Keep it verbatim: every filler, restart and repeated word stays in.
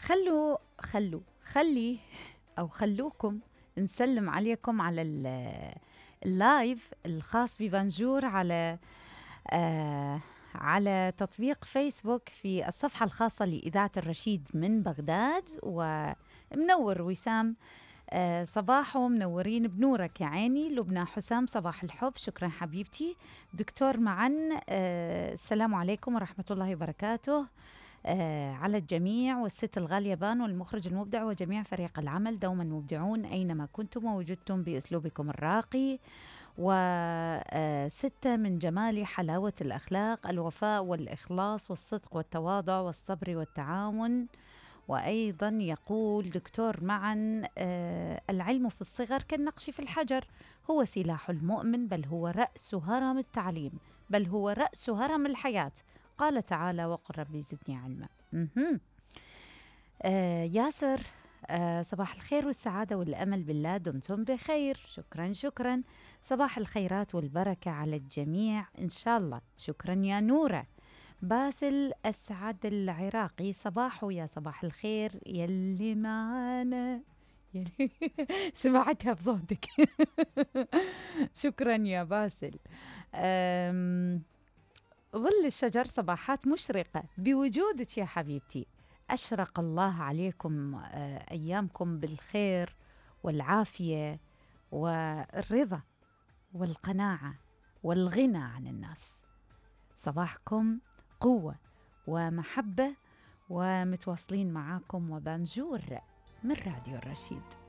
خلوا خلوا خلي أو خلوكم نسلم عليكم على ال- اللايف الخاص ببنجور على آه على تطبيق فيسبوك في الصفحة الخاصة لإذاعة الرشيد من بغداد. ومنور وسام، آه صباحو منورين بنورك يا عيني. لبنى حسام صباح الحب، شكرا حبيبتي. دكتور معن، آه السلام عليكم ورحمة الله وبركاته آه على الجميع، والست الغالية بان والمخرج المبدع وجميع فريق العمل، دوما مبدعون أينما كنتم ووجدتم بأسلوبكم الراقي. وستة من جمال حلاوة الأخلاق، الوفاء والإخلاص والصدق والتواضع والصبر والتعاون. وأيضا يقول دكتور معا آه العلم في الصغر كالنقش في الحجر، هو سلاح المؤمن، بل هو رأس هرم التعليم، بل هو رأس هرم الحياة. قال تعالى وقل ربي زدني علما. مهم. آه ياسر، آه صباح الخير والسعادة والأمل بالله، دمتم بخير. شكرا شكرا. صباح الخيرات والبركة على الجميع إن شاء الله. شكرا يا نورة. باسل أسعد العراقي، صباحو يا صباح الخير يلي معانا يلي سمعتها بصوتك. شكرا يا باسل. أم، ظل الشجر صباحات مشرقة بوجودك يا حبيبتي. أشرق الله عليكم آه، أيامكم بالخير والعافية والرضا والقناعة والغنى عن الناس. صباحكم قوة ومحبة، ومتواصلين معاكم وبنجور من راديو الرشيد.